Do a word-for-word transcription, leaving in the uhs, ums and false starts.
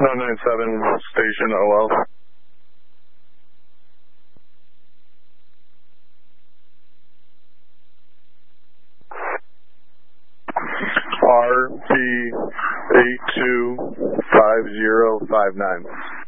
nine nine seven, station O L. R P eight two five zero five nine.